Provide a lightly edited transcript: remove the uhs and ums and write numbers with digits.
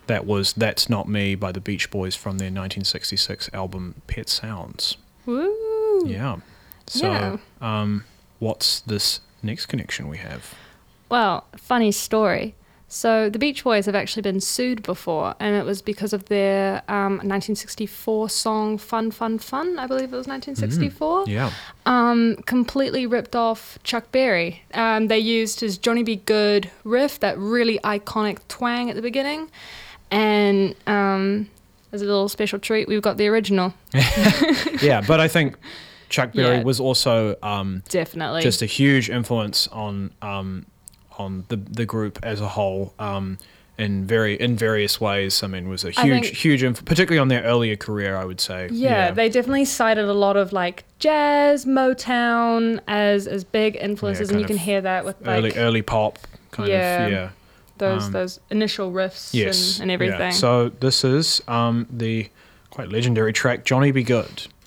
that was That's Not Me by the Beach Boys from their 1966 album Pet Sounds. Woo! Yeah. So, what's this next connection we have? Well, funny story. So the Beach Boys have actually been sued before, and it was because of their 1964 song Fun, Fun, Fun, I believe it was 1964. Yeah. Completely ripped off Chuck Berry. They used his Johnny B. Good riff, that really iconic twang at the beginning, and as a little special treat, we've got the original. Yeah, but I think Chuck Berry Yeah. was also Definitely just a huge influence on the group as a whole, in various ways. I mean, was a huge particularly on their earlier career, I would say. Yeah, they definitely cited a lot of like jazz, Motown as big influences, and you can hear that with like early pop kind of. Yeah, those initial riffs and everything. Yeah. So this is the quite legendary track Johnny Be Good.